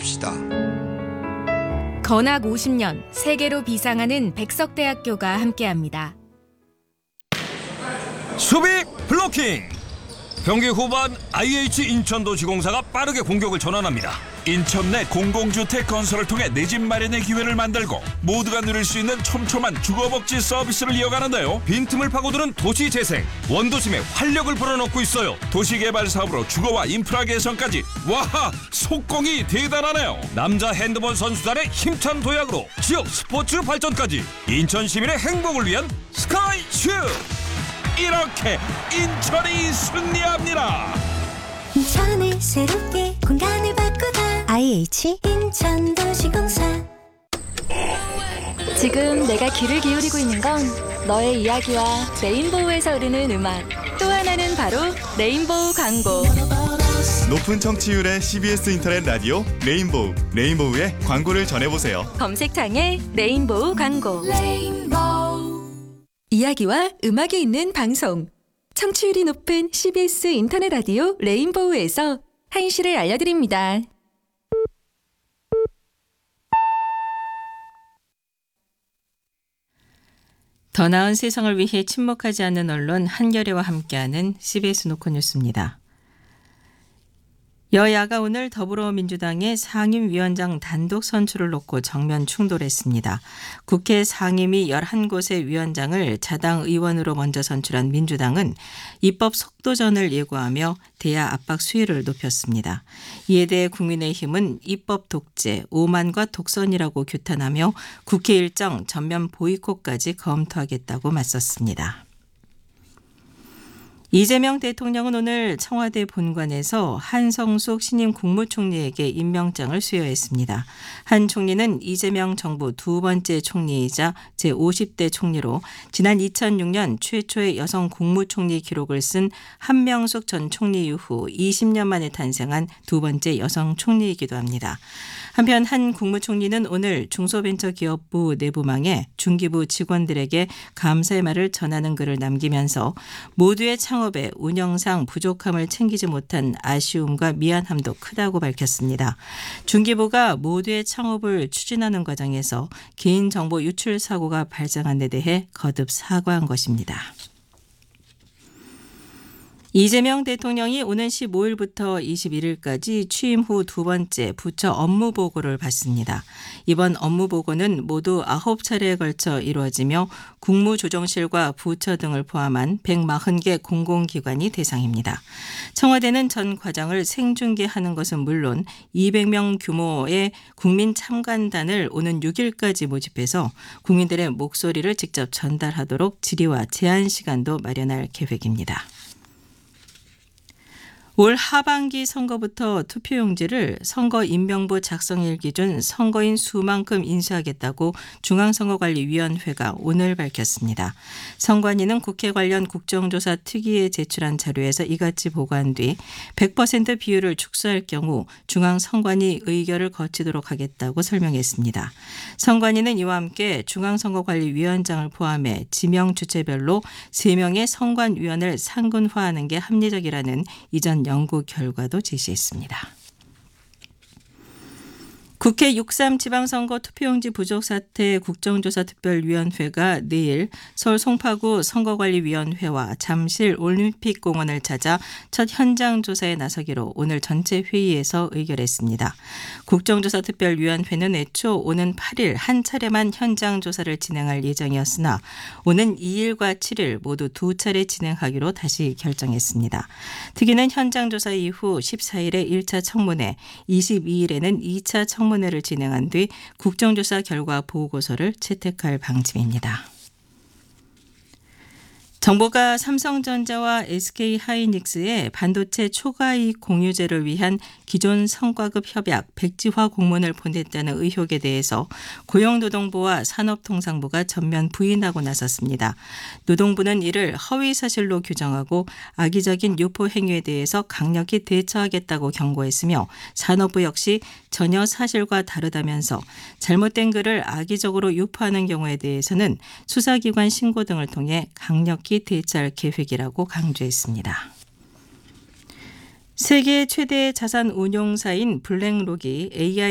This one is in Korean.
합시다. 건학 50년 세계로 비상하는 백석대학교가 함께합니다. 수비 블로킹. 경기 후반 IH 인천도시공사가 빠르게 공격을 전환합니다. 인천 내 공공주택 건설을 통해 내 집 마련의 기회를 만들고 모두가 누릴 수 있는 촘촘한 주거복지 서비스를 이어가는데요. 빈틈을 파고드는 도시재생, 원도심에 활력을 불어넣고 있어요. 도시개발 사업으로 주거와 인프라 개선까지. 와하, 속공이 대단하네요. 남자 핸드볼 선수단의 힘찬 도약으로 지역 스포츠 발전까지. 인천 시민의 행복을 위한 스카이슈. 이렇게 인천이 승리합니다. 인천을 새롭게 공간을 바꾸다. IH 인천도시공사. 지금 내가 귀를 기울이고 있는 건 너의 이야기와 레인보우에서 흐르는 음악, 또 하나는 바로 레인보우 광고. 높은 청취율의 CBS 인터넷 라디오 레인보우, 레인보우의 광고를 전해보세요. 검색창에 레인보우 광고. 이야기와 음악이 있는 방송, 청취율이 높은 CBS 인터넷 라디오 레인보우에서 한시를 알려드립니다. 더 나은 세상을 위해 침묵하지 않는 언론 한겨레와 함께하는 CBS 노컷뉴스입니다. 여야가 오늘 더불어민주당의 상임위원장 단독 선출을 놓고 정면 충돌했습니다. 국회 상임위 11곳의 위원장을 자당 의원으로 먼저 선출한 민주당은 입법 속도전을 예고하며 대야 압박 수위를 높였습니다. 이에 대해 국민의힘은 입법 독재, 오만과 독선이라고 규탄하며 국회 일정 전면 보이콧까지 검토하겠다고 맞섰습니다. 이재명 대통령은 오늘 청와대 본관에서 한성숙 신임 국무총리에게 임명장을 수여했습니다. 한 총리는 이재명 정부 두 번째 총리이자 제50대 총리로 지난 2006년 최초의 여성 국무총리 기록을 쓴 한명숙 전 총리 이후 20년 만에 탄생한 두 번째 여성 총리이기도 합니다. 한편 한 국무총리는 오늘 중소벤처기업부 내부망에 중기부 직원들에게 감사의 말을 전하는 글을 남기면서 모두의 창업에 운영상 부족함을 챙기지 못한 아쉬움과 미안함도 크다고 밝혔습니다. 중기부가 모두의 창업을 추진하는 과정에서 개인정보 유출 사고가 발생한 데 대해 거듭 사과한 것입니다. 이재명 대통령이 오는 15일부터 21일까지 취임 후 두 번째 부처 업무 보고를 받습니다. 이번 업무 보고는 모두 9차례에 걸쳐 이루어지며 국무조정실과 부처 등을 포함한 140개 공공기관이 대상입니다. 청와대는 전 과정을 생중계하는 것은 물론 200명 규모의 국민 참관단을 오는 6일까지 모집해서 국민들의 목소리를 직접 전달하도록 질의와 제안 시간도 마련할 계획입니다. 올 하반기 선거부터 투표용지를 선거인명부 작성일 기준 선거인 수만큼 인수하겠다고 중앙선거관리위원회가 오늘 밝혔습니다. 선관위는 국회 관련 국정조사 특위에 제출한 자료에서 이같이 보고한 뒤 100% 비율을 축소할 경우 중앙선관위 의결을 거치도록 하겠다고 설명했습니다. 선관위는 이와 함께 중앙선거관리위원장을 포함해 지명 주체별로 3명의 선관위원을 상근화하는 게 합리적이라는 이전 연구 결과도 제시했습니다. 국회 6.3 지방선거 투표용지 부족 사태 국정조사특별위원회가 내일 서울 송파구 선거관리위원회와 잠실 올림픽공원을 찾아 첫 현장 조사에 나서기로 오늘 전체 회의에서 의결했습니다. 국정조사특별위원회는 애초 오는 8일 한 차례만 현장 조사를 진행할 예정이었으나 오는 2일과 7일 모두 2차례 진행하기로 다시 결정했습니다. 특위는 현장 조사 이후 14일에 1차 청문회, 22일에는 2차 청문회를 진행한 뒤 국정조사 결과 보고서를 채택할 방침입니다. 정부가 삼성전자와 SK하이닉스의 반도체 초과이익 공유제를 위한 기존 성과급 협약 백지화 공문을 보냈다는 의혹에 대해서 고용노동부와 산업통상부가 전면 부인하고 나섰습니다. 노동부는 이를 허위사실로 규정하고 악의적인 유포 행위에 대해서 강력히 대처하겠다고 경고했으며 산업부 역시 전혀 사실과 다르다면서 잘못된 글을 악의적으로 유포하는 경우에 대해서는 수사기관 신고 등을 통해 강력히 대처할 계획이라고 강조했습니다. 세계 최대 자산 운용사인 블랙록이 AI